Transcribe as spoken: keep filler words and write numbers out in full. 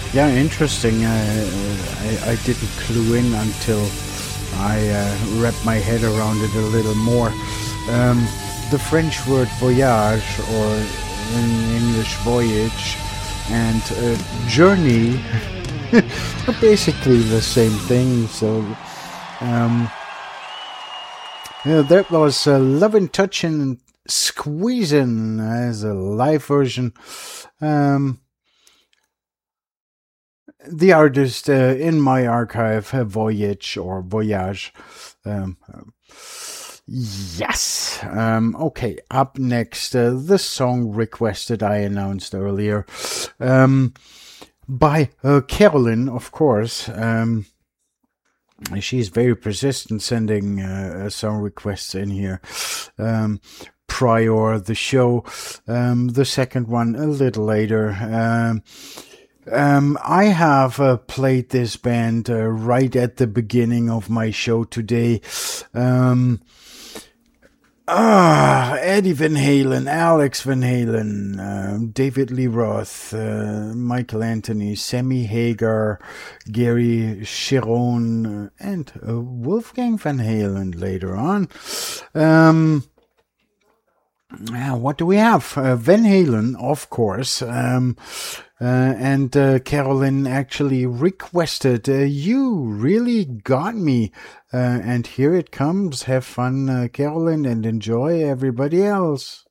Yeah, interesting. Uh, I, I didn't clue in until I uh, wrapped my head around it a little more. Um, the French word voyage, or in English voyage, and uh, journey are basically the same thing. So, um, yeah, that was uh, Lovin' Touchin' and Squeezin' as a live version. Um, the artist uh, in my archive, uh, Voyage or Voyage. Um, yes. Um, okay, up next, uh, the song requested I announced earlier. Um, by uh, Carolyn, of course. Um, she's very persistent sending uh, song requests in here. Um, prior the show, um, the second one a little later. Um, Um, I have uh, played this band uh, right at the beginning of my show today. Um, ah, Eddie Van Halen, Alex Van Halen, uh, David Lee Roth, uh, Michael Anthony, Sammy Hagar, Gary Cherone, and uh, Wolfgang Van Halen later on. Um, Uh, what do we have? Uh, Van Halen, of course. Um, uh, and uh, Carolyn actually requested, uh, You Really Got Me. Uh, and here it comes. Have fun, uh, Carolyn, and enjoy everybody else.